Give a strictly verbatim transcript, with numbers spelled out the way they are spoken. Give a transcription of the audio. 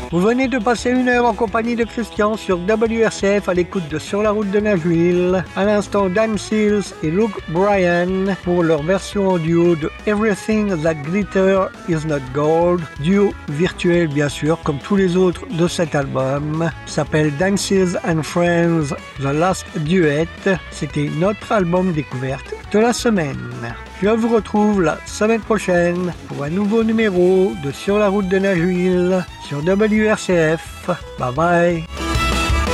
Vous venez de passer une heure en compagnie de Christian sur W R C F à l'écoute de Sur la route de Nashville. À l'instant, Dan Seals et Luke Bryan pour leur version en duo de Everything That Glitter Is Not Gold. Duo virtuel bien sûr, comme tous les autres de cet album. S'appelle Dances and Friends, The Last Duet. C'était notre album découverte de la semaine. Je vous retrouve la semaine prochaine pour un nouveau numéro de Sur la route de Nashville sur W R C F. Bye bye.